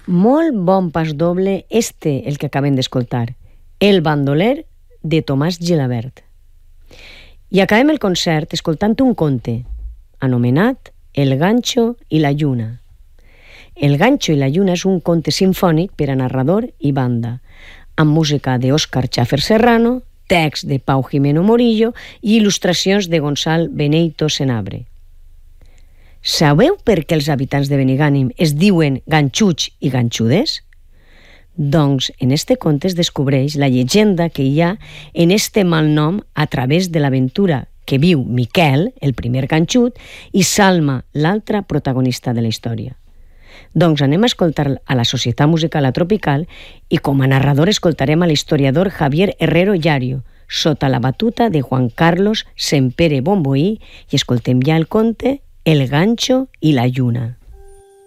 Molt bon pas doble el que acabem d'escoltar, El bandoler de Tomàs Gilabert. I acabem el concert escoltant un conte anomenat El gancho i la lluna. El gancho i la lluna és un conte simfònic per a narrador i banda, amb música d'Òscar Chaffer Serrano, text de Pau Jimeno Morillo i il·lustracions de Gonçal Beneito Senabre. Sabeu per què els habitants de Benigànim es diuen ganxuts i ganxudes? Doncs en este conte es descobreix la llegenda que hi ha en este malnom a través de l'aventura que viu Miquel, el primer ganxut, i Salma, l'altra protagonista de la història. Doncs anem a escoltar a la Societat Musical La Tropical i com a narrador escoltarem a l'historiador Javier Herrero Llario, sota la batuta de Juan Carlos Sempere Bomboí, i escoltem ja el conte El gancho i la lluna.